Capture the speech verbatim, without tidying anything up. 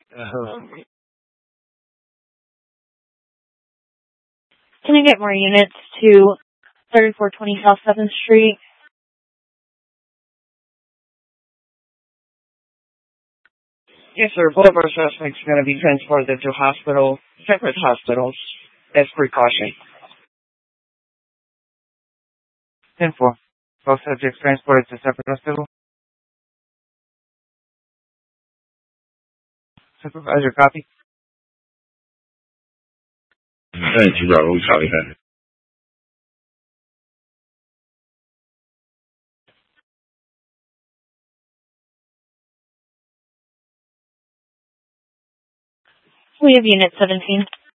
Uh, Can I get more units to thirty-four twenty South seventh Street? yes, sir. Both of our suspects are going to be transported to hospital, separate hospitals, as precaution. ten four. Both subjects transported to separate hospital. Supervisor, copy. Thank you, Bravo. We copy that. We have unit seventeen.